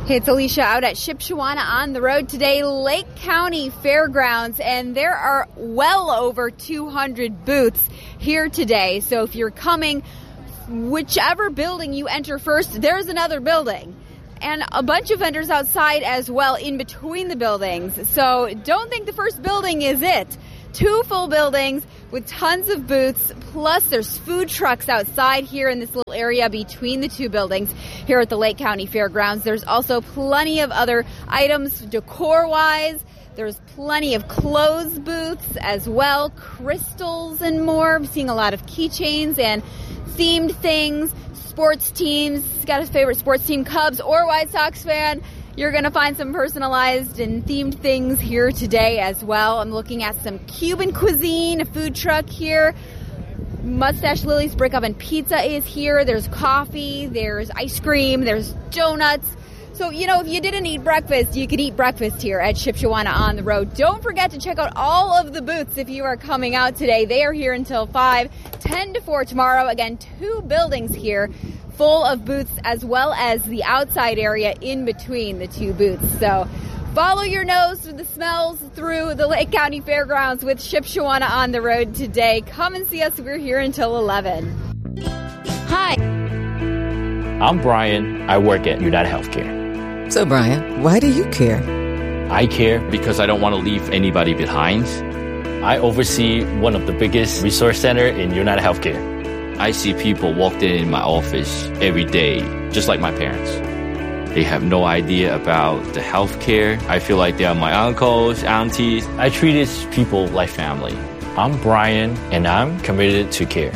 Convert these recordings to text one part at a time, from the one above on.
Hey, it's Alicia out at Shipshewana on the road today, Lake County Fairgrounds, and there are well over 200 booths here today. So if you're coming, whichever building you enter first, there's another building. And a bunch of vendors outside as well in between the buildings. So don't think the first building is it. 2 full buildings with tons of booths, plus there's food trucks outside here in this little area between the 2 buildings here at the Lake County Fairgrounds. There's also plenty of other items decor-wise. There's plenty of clothes booths as well, crystals and more. I'm seeing a lot of keychains and themed things, sports teams. Got a favorite sports team, Cubs or White Sox fan? You're going to find some personalized and themed things here today as well. I'm looking at some Cuban cuisine, a food truck here. Mustache Lily's Brick Oven Pizza is here. There's coffee, there's ice cream, there's donuts. So, if you didn't eat breakfast, you could eat breakfast here at Shipshewana on the road. Don't forget to check out all of the booths if you are coming out today. They are here until 5, 10 to 4 tomorrow. Again, 2 buildings here full of booths as well as the outside area in between the 2 booths. So follow your nose with the smells through the Lake County Fairgrounds with Shipshewana on the road today. Come and see us. We're here until 11. Hi. I'm Brian. I work at United Healthcare. So, Brian, why do you care? I care because I don't want to leave anybody behind. I oversee one of the biggest resource centers in United Healthcare. I see people walk in my office every day, just like my parents. They have no idea about the healthcare. I feel like they are my uncles, aunties. I treat these people like family. I'm Brian, and I'm committed to care.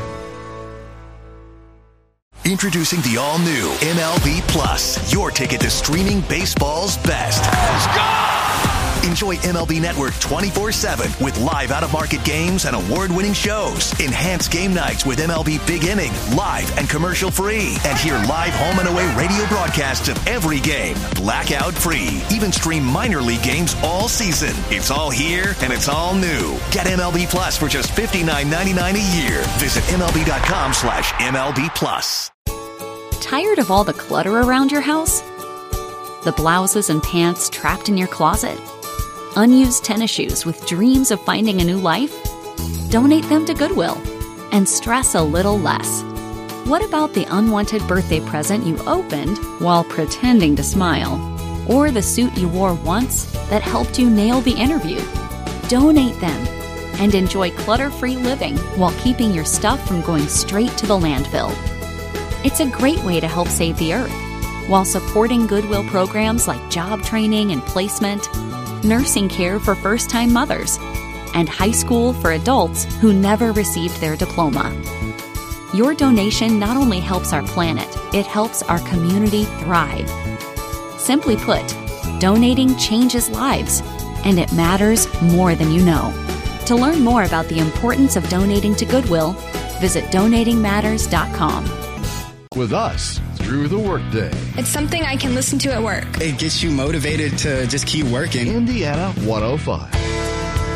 Introducing the all-new MLB Plus, your ticket to streaming baseball's best. Let's go! Enjoy MLB Network 24/7 with live out-of-market games and award-winning shows. Enhance game nights with MLB Big Inning, live and commercial-free. And hear live home and away radio broadcasts of every game, blackout-free. Even stream minor league games all season. It's all here and it's all new. Get MLB Plus for just $59.99 a year. Visit MLB.com/MLB Plus. Tired of all the clutter around your house? The blouses and pants trapped in your closet? Unused tennis shoes with dreams of finding a new life? Donate them to Goodwill and stress a little less. What about the unwanted birthday present you opened while pretending to smile? Or the suit you wore once that helped you nail the interview? Donate them and enjoy clutter-free living while keeping your stuff from going straight to the landfill. It's a great way to help save the earth while supporting Goodwill programs like job training and placement, nursing care for first-time mothers, and high school for adults who never received their diploma. Your donation not only helps our planet, it helps our community thrive. Simply put, donating changes lives, and it matters more than you know. To learn more about the importance of donating to Goodwill, visit donatingmatters.com. With us through the workday. It's something I can listen to at work. It gets you motivated to just keep working. Indiana 105.